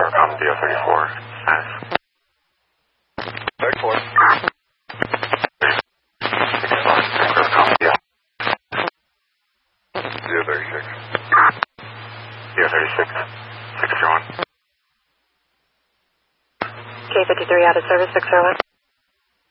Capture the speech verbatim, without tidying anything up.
Starcom D O thirty-four. Nice. thirty-four. Starcom D O. D O thirty-six. D O thirty-six. six zero one. K fifty-three out of service, six zero one.